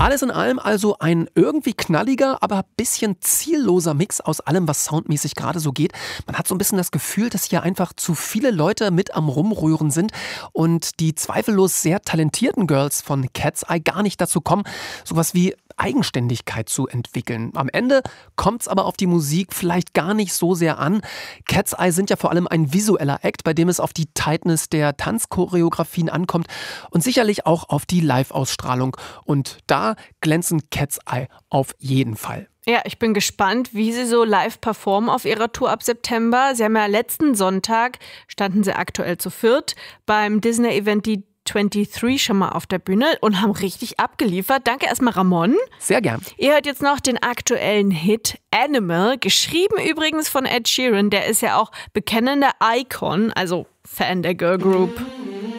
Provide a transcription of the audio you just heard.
Alles in allem also ein irgendwie knalliger, aber bisschen zielloser Mix aus allem, was soundmäßig gerade so geht. Man hat so ein bisschen das Gefühl, dass hier einfach zu viele Leute mit am Rumrühren sind und die zweifellos sehr talentierten Girls von Cat's Eye gar nicht dazu kommen, sowas wie Eigenständigkeit zu entwickeln. Am Ende kommt es aber auf die Musik vielleicht gar nicht so sehr an. Cat's Eye sind ja vor allem ein visueller Act, bei dem es auf die Tightness der Tanzchoreografien ankommt und sicherlich auch auf die Live-Ausstrahlung. Und da glänzen Cat's Eye auf jeden Fall. Ja, ich bin gespannt, wie sie so live performen auf ihrer Tour ab September. Sie haben ja letzten Sonntag, standen sie aktuell zu viert, beim Disney-Event die 23 schon mal auf der Bühne und haben richtig abgeliefert. Danke erstmal, Ramon. Sehr gern. Ihr hört jetzt noch den aktuellen Hit Animal, geschrieben übrigens von Ed Sheeran. Der ist ja auch bekennender Icon, also Fan der Girl Group.